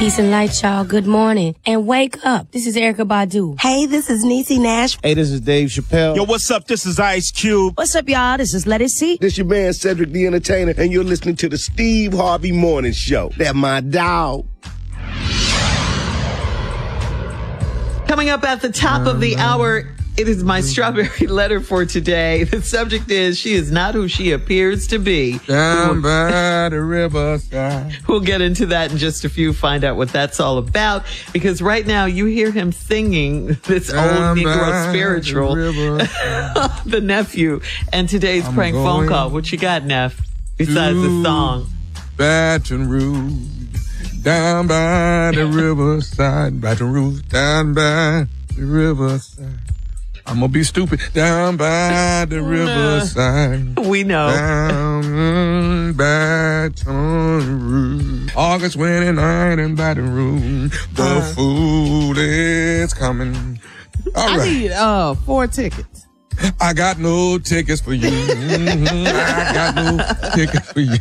Peace and light, y'all. Good morning. And wake up. This is Erykah Badu. Hey, this is Niecy Nash. Hey, this is Dave Chappelle. Yo, what's up? This is Ice Cube. What's up, y'all? This is Let It See. This your man, Cedric the Entertainer, and you're listening to the Steve Harvey Morning Show. That my dog. Coming up at the top of the hour, it is my strawberry letter for today. The subject is, she is not who she appears to be. Down by the riverside. We'll get into that in just a few, find out what that's all about. Because right now you hear him singing this old Negro spiritual, The Nephew, and today's prank phone call. What you got, Neff, besides the song? Baton Rouge, down by the riverside. Baton Rouge, down by the riverside. I'm gonna be stupid. Down by the riverside. We know. Down Baton Rouge. August 29th in Baton Rouge. The fool is coming. All right. I need 4 tickets. I got no tickets for you. I got no tickets for you.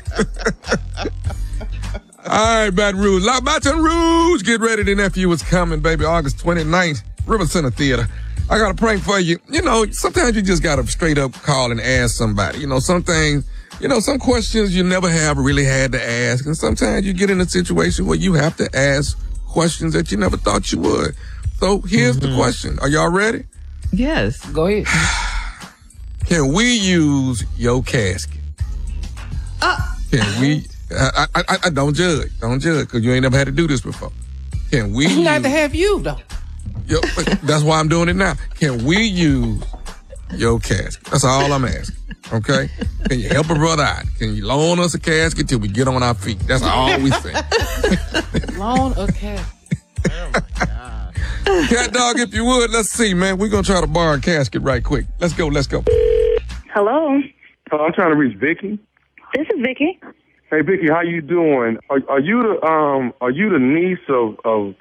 All right, Baton Rouge. Baton Rouge, get ready. The nephew is coming, baby. August 29th, River Center Theater. I got a prank for you. You know, sometimes you just got to straight up call and ask somebody. You know, some things, you know, some questions you never have really had to ask. And sometimes you get in a situation where you have to ask questions that you never thought you would. So here's the question. Are y'all ready? Yes. Go ahead. Can we use your casket? Can we? I don't judge. Don't judge, because you ain't never had to do this before. Can we? I'm glad to have you, though. Yo, that's why I'm doing it now. Can we use your casket? That's all I'm asking. Okay? Can you help a brother out? Can you loan us a casket till we get on our feet? That's all we say. Loan a casket. Oh, my God. Cat Dog, if you would, let's see, man. We're going to try to borrow a casket right quick. Let's go. Hello. I'm trying to reach Vicky. This is Vicky. Hey, Vicky, how you doing? Are you the niece of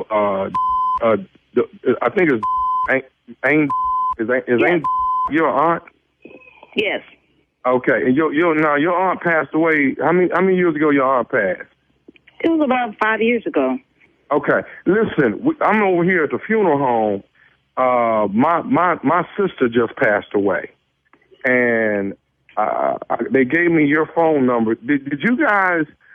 I think it's Ain't your aunt? Yes. Okay, and your aunt passed away. How many years ago your aunt passed? It was about 5 years ago. Okay, listen, I'm over here at the funeral home. My sister just passed away, and they gave me your phone number. Did you guys